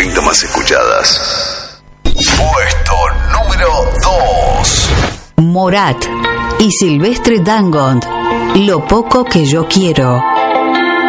130 más escuchadas. Puesto número 2. Morat y Silvestre Dangond, Lo poco que yo quiero.